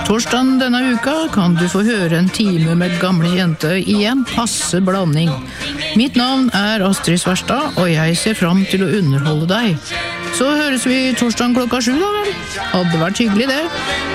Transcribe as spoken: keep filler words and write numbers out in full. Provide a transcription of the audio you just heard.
Torsdagen denne uka kan du få høre en time med gamle jente i en passe blanding. Mitt navn er Astrid Sverstad, og jeg ser fram til å underholde deg. Så høres vi torsdagen klokka sju da vel. Hadde vært hyggelig det.